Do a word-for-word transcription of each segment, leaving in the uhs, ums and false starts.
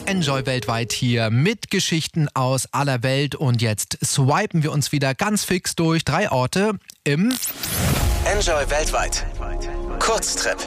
Enjoy weltweit hier mit Geschichten aus aller Welt. Und jetzt swipen wir uns wieder ganz fix durch drei Orte im Enjoy weltweit. Kurztrip.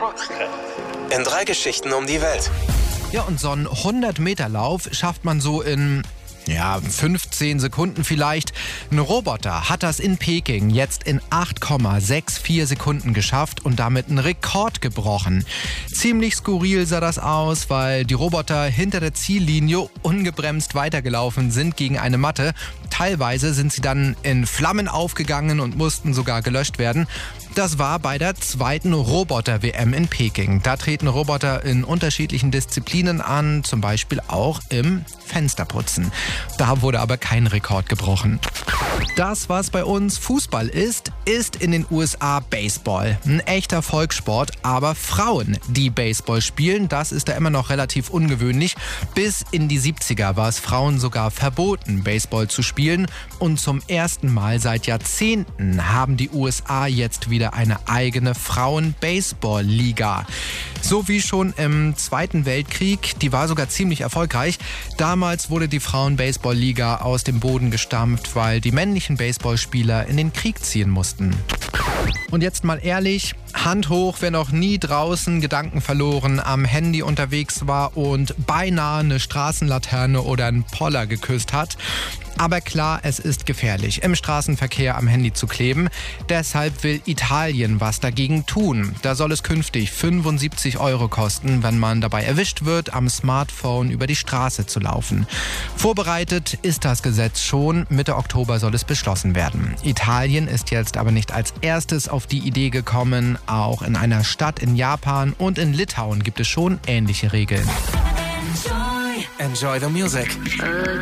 In drei Geschichten um die Welt. Ja, und so einen hundert-Meter-Lauf schafft man so in... ja, fünfzehn Sekunden vielleicht. Ein Roboter hat das in Peking jetzt in acht Komma vierundsechzig Sekunden geschafft und damit einen Rekord gebrochen. Ziemlich skurril sah das aus, weil die Roboter hinter der Ziellinie ungebremst weitergelaufen sind gegen eine Matte. Teilweise sind sie dann in Flammen aufgegangen und mussten sogar gelöscht werden. Das war bei der zweiten Roboter-W M in Peking. Da treten Roboter in unterschiedlichen Disziplinen an, zum Beispiel auch im Fensterputzen. Da wurde aber kein Rekord gebrochen. Das, was bei uns Fußball ist, ist in den U S A Baseball. Ein echter Volkssport, aber Frauen, die Baseball spielen, das ist da immer noch relativ ungewöhnlich. Bis in die siebziger war es Frauen sogar verboten, Baseball zu spielen. Und zum ersten Mal seit Jahrzehnten haben die U S A jetzt wieder eine eigene Frauen-Baseball-Liga. So wie schon im Zweiten Weltkrieg, die war sogar ziemlich erfolgreich. Damals wurde die Frauen-Baseball-Liga aus dem Boden gestampft, weil die männlichen Baseballspieler in den Krieg ziehen mussten. Und jetzt mal ehrlich, Hand hoch, wer noch nie draußen Gedanken verloren am Handy unterwegs war und beinahe eine Straßenlaterne oder einen Poller geküsst hat. Aber klar, es ist gefährlich, im Straßenverkehr am Handy zu kleben. Deshalb will Italien was dagegen tun. Da soll es künftig fünfundsiebzig Euro kosten, wenn man dabei erwischt wird, am Smartphone über die Straße zu laufen. Vorbereitet ist das Gesetz schon. Mitte Oktober soll es beschlossen werden. Italien ist jetzt aber nicht als erstes auf die Idee gekommen. Auch in einer Stadt in Japan und in Litauen gibt es schon ähnliche Regeln. Enjoy the music.